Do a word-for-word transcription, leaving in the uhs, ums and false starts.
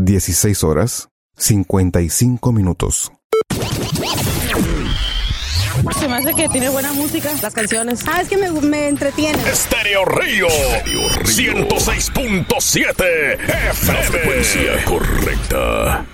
dieciséis horas, cincuenta y cinco minutos. Se me hace que tiene buena música, las canciones. Ah, es que me, me entretiene. Estéreo Río, ciento seis punto siete F M. La frecuencia correcta.